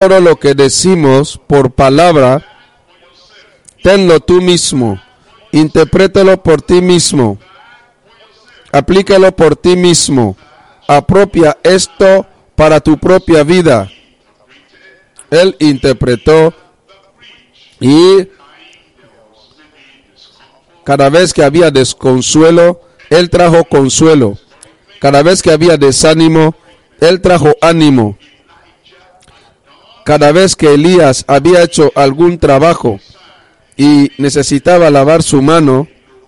Todo lo que decimos por palabra, tenlo tú mismo, interprétalo por ti mismo, aplícalo por ti mismo, apropia esto para tu propia vida. Él interpretó y cada vez que había desconsuelo, Él trajo consuelo. Cada vez que había desánimo, Él trajo ánimo. Cada vez que Elías había hecho algún trabajo y necesitaba lavar su mano,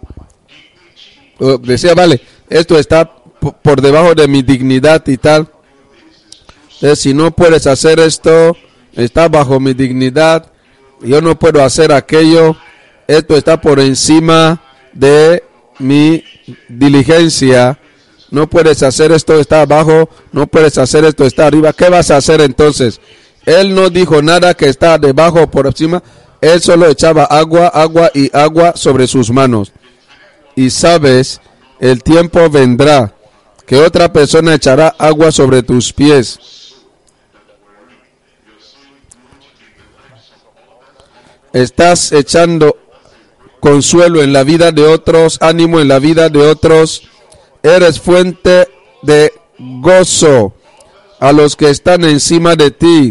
decía, vale, esto está por debajo de mi dignidad y tal. Entonces, si no puedes hacer esto, está bajo mi dignidad, yo no puedo hacer aquello, esto está por encima de mi diligencia, no puedes hacer esto, está abajo, no puedes hacer esto, está arriba. ¿Qué vas a hacer entonces? Él no dijo nada que está debajo o por encima, él solo echaba agua sobre sus manos. Y sabes, el tiempo vendrá que otra persona echará agua sobre tus pies. Estás echando consuelo en la vida de otros, ánimo en la vida de otros. Eres fuente de gozo a los que están encima de ti.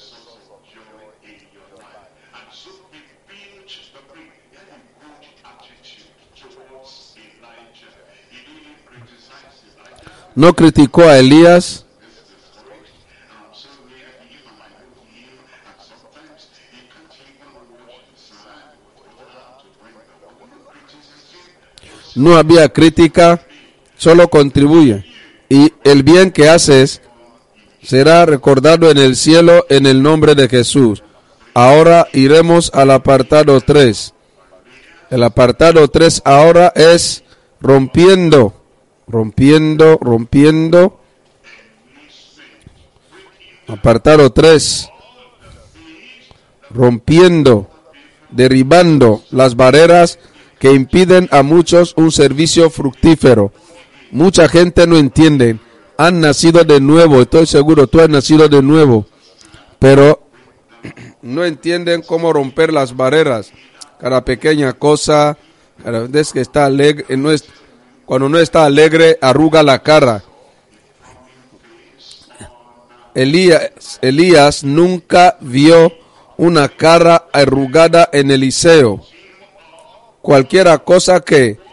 No criticó a Elías. No había crítica, solo contribuye. Y el bien que haces será recordado en el cielo en el nombre de Jesús. Ahora iremos al apartado 3. El apartado 3 ahora es rompiendo. Apartado 3. Rompiendo, derribando las barreras que impiden a muchos un servicio fructífero. Mucha gente no entiende. Han nacido de nuevo, estoy seguro, tú has nacido de nuevo, pero no entienden cómo romper las barreras. Cada pequeña cosa, cada vez que está alegre, cuando no está alegre, arruga la cara. Elías nunca vio una cara arrugada en Eliseo. Cualquiera cosa que